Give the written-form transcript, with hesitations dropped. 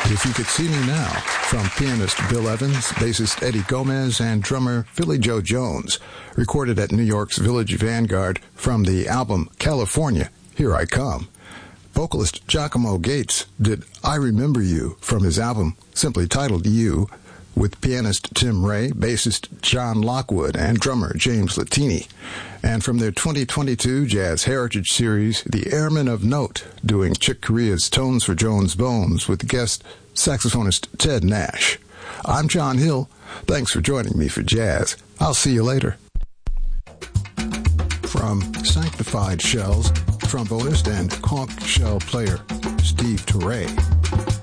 If You Could See Me Now, from pianist Bill Evans, bassist Eddie Gomez, and drummer Philly Joe Jones, recorded at New York's Village Vanguard from the album California, Here I Come. Vocalist Giacomo Gates did I Remember You from his album, simply titled You, with pianist Tim Ray, bassist John Lockwood, and drummer James Latini. And from their 2022 Jazz Heritage Series, The Airmen of Note, doing Chick Corea's Tones for Jones Bones with guest saxophonist Ted Nash. I'm John Hill. Thanks for joining me for Jazz. I'll see you later. From Sanctified Shells, trombonist and conch shell player Steve Turre.